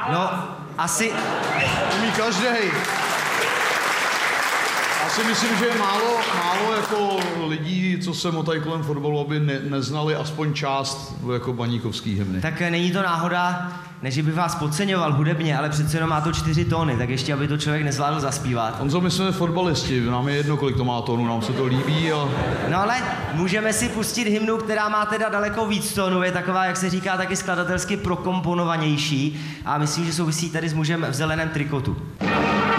No, asi... Umí každej. Já si myslím, že je málo jako lidí, co se motají kolem fotbalu, aby neznali aspoň část jako baníkovský hymny. Tak není to náhoda, ne, že bych vás podceňoval hudebně, ale přece jenom má to 4 tóny, tak ještě, aby to člověk nezvládl zaspívat. On co my jsme fotbalisti, nám je jedno, kolik to má tónů, nám se to líbí a... No ale můžeme si pustit hymnu, která má teda daleko víc tónů, je taková, jak se říká, taky skladatelsky prokomponovanější a myslím, že souvisí tady s mužem v zeleném trikotu.